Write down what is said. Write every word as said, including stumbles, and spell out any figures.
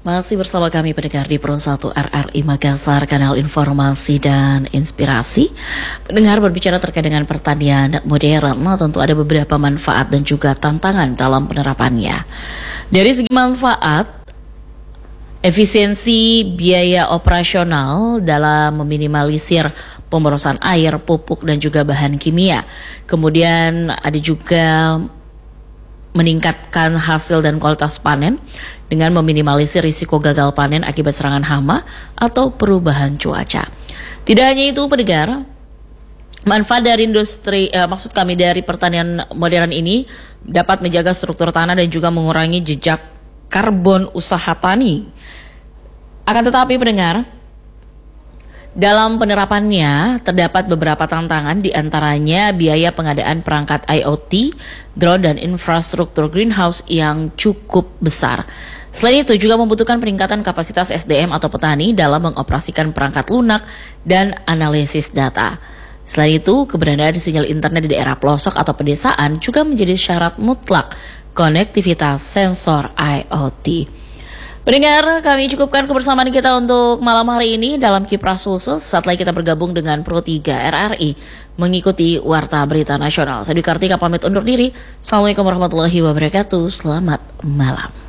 Masih bersama kami pendengar di Pro satu R R I Makassar, kanal informasi dan inspirasi. Pendengar berbicara terkait dengan pertanian modern, nah tentu ada beberapa manfaat dan juga tantangan dalam penerapannya. Dari segi manfaat, efisiensi biaya operasional dalam meminimalisir pemborosan air, pupuk dan juga bahan kimia. Kemudian ada juga meningkatkan hasil dan kualitas panen dengan meminimalisir risiko gagal panen akibat serangan hama atau perubahan cuaca. Tidak hanya itu pendengar, manfaat dari industri, eh, maksud kami dari pertanian modern ini dapat menjaga struktur tanah dan juga mengurangi jejak karbon usaha tani. Akan tetapi pendengar, dalam penerapannya terdapat beberapa tantangan, diantaranya biaya pengadaan perangkat I O T, drone dan infrastruktur greenhouse yang cukup besar. Selain itu juga membutuhkan peningkatan kapasitas S D M atau petani dalam mengoperasikan perangkat lunak dan analisis data. Selain itu, keberadaan sinyal internet di daerah pelosok atau pedesaan juga menjadi syarat mutlak konektivitas sensor I O T. Pendengar, kami cukupkan kebersamaan kita untuk malam hari ini dalam Kiprah Sulsel. Saat lagi kita bergabung dengan Pro tiga R R I mengikuti Warta Berita Nasional. Saya Dwi Kartika pamit undur diri. Assalamualaikum warahmatullahi wabarakatuh. Selamat malam.